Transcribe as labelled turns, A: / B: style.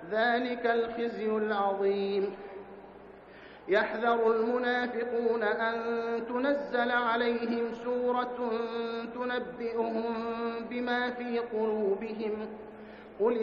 A: ذلك الخزي العظيم. يحذر المنافقون أن تنزل عليهم سورة تنبئهم بما في قلوبهم قل